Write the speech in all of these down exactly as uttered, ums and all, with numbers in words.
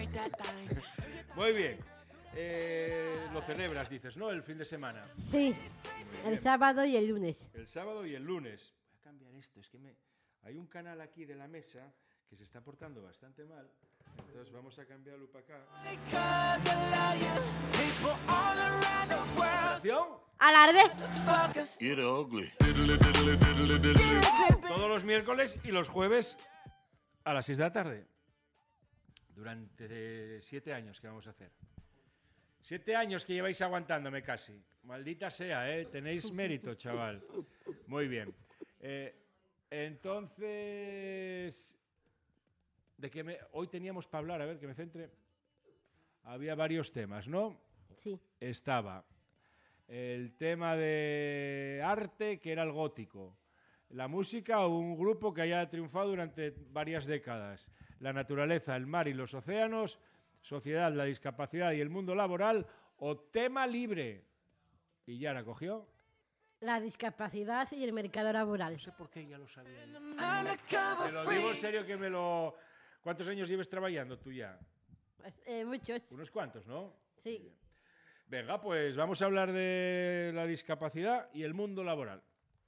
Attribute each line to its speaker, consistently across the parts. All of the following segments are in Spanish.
Speaker 1: Muy bien. Eh, lo celebras, dices, ¿no? El fin de semana.
Speaker 2: Sí, el sábado y el lunes.
Speaker 1: El sábado y el lunes. Voy a cambiar esto, es que me... hay un canal aquí de la mesa que se está portando bastante mal. Entonces vamos a cambiarlo para acá. ¿Atención?
Speaker 2: ¡Alarde!
Speaker 3: Get ugly.
Speaker 1: Todos los miércoles y los jueves a las seis de la tarde. Durante siete años que vamos a hacer. Siete años que lleváis aguantándome casi. Maldita sea, ¿eh? Tenéis mérito, chaval. Muy bien. Eh, entonces... de que me... hoy teníamos para hablar, a ver, que me centre. Había varios temas, ¿no?
Speaker 2: Sí.
Speaker 1: Estaba el tema de arte, que era el gótico. La música, un grupo que haya triunfado durante varias décadas. La naturaleza, el mar y los océanos, sociedad, la discapacidad y el mundo laboral, o tema libre. Y ya la cogió.
Speaker 2: La discapacidad y el mercado laboral.
Speaker 1: No sé por qué ya lo sabía. Te lo digo en serio que me lo... ¿Cuántos años lleves trabajando tú ya?
Speaker 2: Pues, eh, muchos.
Speaker 1: Unos cuantos, ¿no?
Speaker 2: Sí.
Speaker 1: Venga, pues vamos a hablar de la discapacidad y el mundo laboral.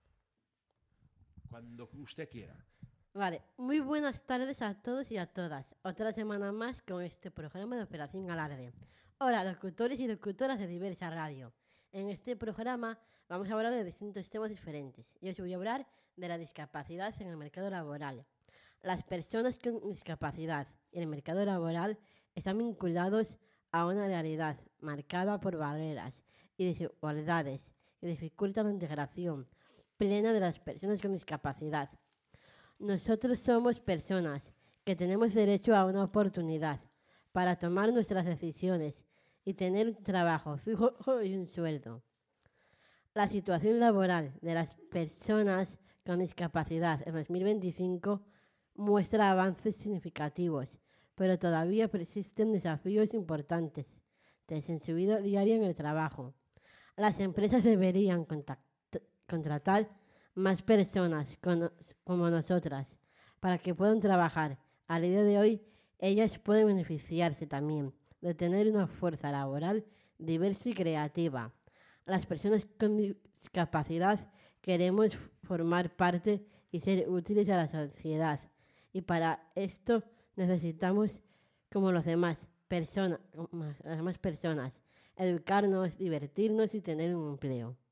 Speaker 1: Cuando usted quiera.
Speaker 2: Vale, muy buenas tardes a todos y a todas. Otra semana más con este programa de Operación Alarde. Hola, locutores y locutoras de Diversa Radio. En este programa vamos a hablar de distintos temas diferentes. Yo os voy a hablar de la discapacidad en el mercado laboral. Las personas con discapacidad y el mercado laboral están vinculados a una realidad marcada por barreras y desigualdades que dificultan la integración plena de las personas con discapacidad. Nosotros somos personas que tenemos derecho a una oportunidad para tomar nuestras decisiones y tener un trabajo fijo y un sueldo. La situación laboral de las personas con discapacidad en dos mil veinticinco muestra avances significativos, pero todavía persisten desafíos importantes en su vida diaria en el trabajo. Las empresas deberían contratar más personas con, como nosotras para que puedan trabajar. A día de hoy, ellas pueden beneficiarse también de tener una fuerza laboral diversa y creativa. Las personas con discapacidad queremos formar parte y ser útiles a la sociedad. Y para esto necesitamos, como los demás, persona, las demás personas, educarnos, divertirnos y tener un empleo.